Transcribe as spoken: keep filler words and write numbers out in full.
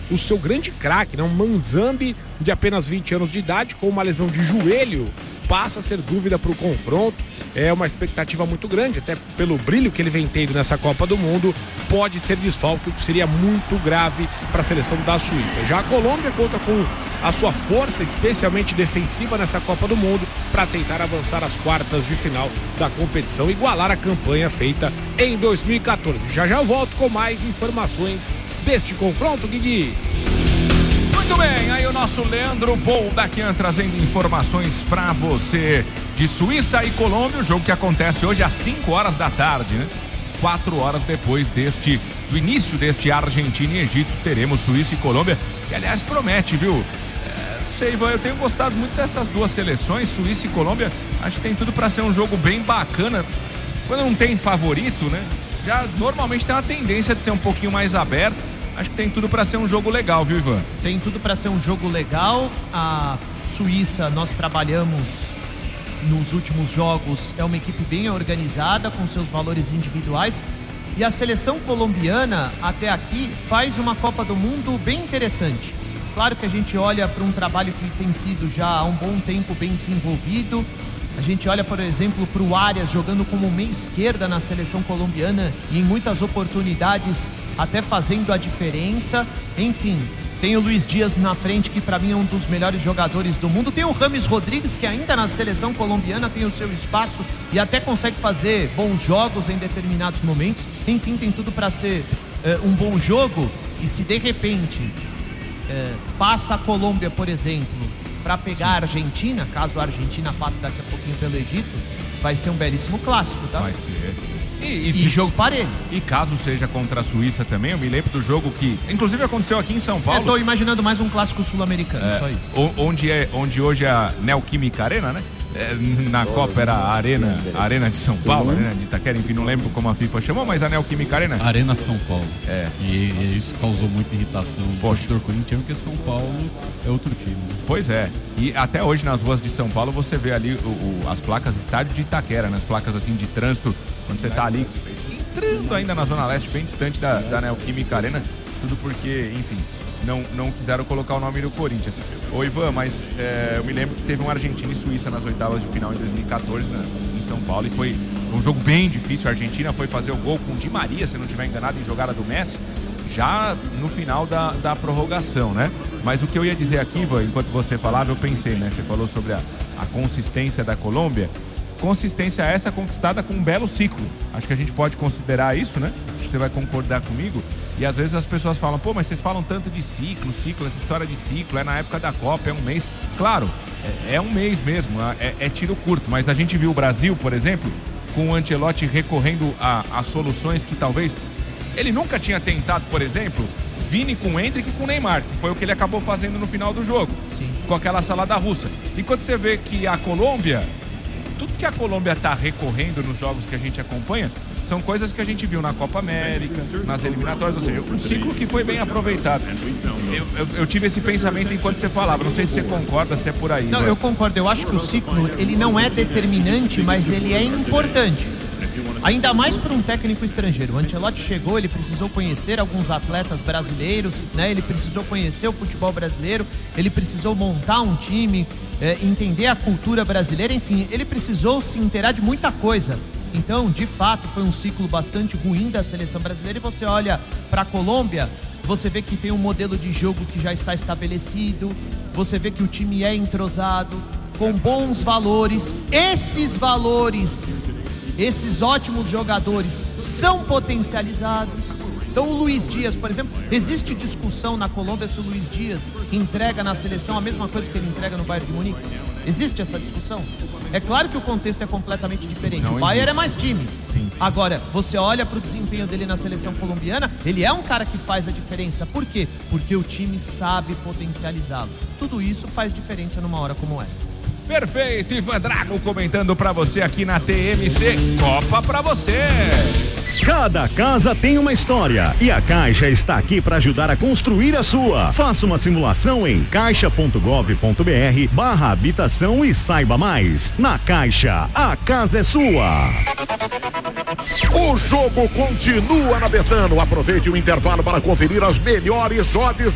o seu grande craque, né? Um Manzambi de apenas vinte anos de idade, com uma lesão de joelho, passa a ser dúvida para o confronto. É uma expectativa muito grande, até pelo brilho que ele vem tendo nessa Copa do Mundo. Pode ser desfalque, o que seria muito grave para a seleção da Suíça. Já a Colômbia conta com a sua força, especialmente defensiva nessa Copa do Mundo, para tentar avançar às quartas de final da competição, igualar a campanha feita em dois mil e quatorze. Já já eu volto com mais informações deste confronto, Guigui. Muito bem, aí o nosso Leandro Boldaquian trazendo informações pra você de Suíça e Colômbia, o jogo que acontece hoje às cinco horas da tarde, né? Quatro horas depois deste, do início deste Argentina e Egito, teremos Suíça e Colômbia, que aliás promete, viu? É, não sei, Ivan, eu tenho gostado muito dessas duas seleções, Suíça e Colômbia, acho que tem tudo pra ser um jogo bem bacana. Quando não tem favorito, né? Já normalmente tem uma tendência de ser um pouquinho mais aberto. Acho que tem tudo para ser um jogo legal, viu, Ivan? Tem tudo para ser um jogo legal. A Suíça, nós trabalhamos nos últimos jogos, é uma equipe bem organizada, com seus valores individuais. E a seleção colombiana, até aqui, faz uma Copa do Mundo bem interessante. Claro que a gente olha para um trabalho que tem sido já há um bom tempo bem desenvolvido. A gente olha, por exemplo, para o Arias jogando como meia esquerda na seleção colombiana e em muitas oportunidades até fazendo a diferença. Enfim, tem o Luis Dias na frente, que para mim é um dos melhores jogadores do mundo. Tem o James Rodrigues, que ainda na seleção colombiana tem o seu espaço e até consegue fazer bons jogos em determinados momentos. Enfim, tem tudo para ser uh, um bom jogo. E se de repente uh, passa a Colômbia, por exemplo, para pegar a Argentina, caso a Argentina passe daqui a pouquinho pelo Egito, vai ser um belíssimo clássico, tá? Vai ser. E, e, e se... jogo parelho. E caso seja contra a Suíça também, eu me lembro do jogo que, inclusive, aconteceu aqui em São Paulo. Eu tô imaginando mais um clássico sul-americano, é, só isso. Onde, é, onde hoje é a Neoquímica Arena, né? É, na Copa era a Arena, a Arena de São Paulo, Arena de Itaquera, enfim, não lembro como a FIFA chamou, mas a Neoquímica Arena. Arena São Paulo. É. E, e isso causou muita irritação no torcedor corintiano, porque São Paulo é outro time. Né? Pois é. E até hoje nas ruas de São Paulo você vê ali o, o, as placas Estádio de Itaquera, né? As placas assim de trânsito, quando você tá ali entrando ainda na Zona Leste, bem distante da, da Neoquímica Arena, tudo porque, enfim, Não, não quiseram colocar o nome do Corinthians. Ô Ivan, mas é, eu me lembro que teve um Argentina e Suíça nas oitavas de final em dois mil e quatorze, né, em São Paulo, e foi um jogo bem difícil. A Argentina foi fazer o gol com o Di Maria, se não estiver enganado, em jogada do Messi, já no final da, da prorrogação, né? Mas o que eu ia dizer aqui, Ivan, enquanto você falava, eu pensei, né? Você falou sobre a, a consistência da Colômbia. Consistência essa conquistada com um belo ciclo. Acho que a gente pode considerar isso, né? Acho que você vai concordar comigo. E às vezes as pessoas falam, pô, mas vocês falam tanto de ciclo, ciclo, essa história de ciclo, é na época da Copa, é um mês. Claro, é, é um mês mesmo, é, é tiro curto. Mas a gente viu o Brasil, por exemplo, com o Ancelotti recorrendo a, a soluções que talvez ele nunca tinha tentado, por exemplo, Vini com Endrick e com Neymar, que foi o que ele acabou fazendo no final do jogo. Sim. Ficou aquela salada russa. E quando você vê que a Colômbia, tudo que a Colômbia está recorrendo nos jogos que a gente acompanha, são coisas que a gente viu na Copa América, nas eliminatórias, ou seja, um ciclo que foi bem aproveitado. Eu, eu, eu tive esse pensamento enquanto você falava, não sei se você concorda, se é por aí. Não, vai. eu concordo, eu acho que o ciclo, ele não é determinante, mas ele é importante. Ainda mais para um técnico estrangeiro. O Ancelotti chegou, ele precisou conhecer alguns atletas brasileiros, né? Ele precisou conhecer o futebol brasileiro, ele precisou montar um time, é, entender a cultura brasileira, enfim, ele precisou se inteirar de muita coisa. Então, de fato, foi um ciclo bastante ruim da seleção brasileira. E você olha para a Colômbia, você vê que tem um modelo de jogo que já está estabelecido, você vê que o time é entrosado, com bons valores. Esses valores, esses ótimos jogadores são potencializados. Então o Luis Dias, por exemplo, existe discussão na Colômbia se o Luis Dias entrega na seleção a mesma coisa que ele entrega no Bayern de Munique. Existe essa discussão? É claro que o contexto é completamente diferente. Não o Bayern existe. É mais time. Sim. Agora, você olha para o desempenho dele na seleção colombiana, ele é um cara que faz a diferença. Por quê? Porque o time sabe potencializá-lo. Tudo isso faz diferença numa hora como essa. Perfeito, Ivan Drago comentando pra você aqui na T M C Copa pra você. Cada casa tem uma história e a Caixa está aqui para ajudar a construir a sua. Faça uma simulação em caixa ponto gov ponto br barra habitação e saiba mais. Na Caixa, a casa é sua. O jogo continua na Betano. Aproveite o intervalo para conferir as melhores odds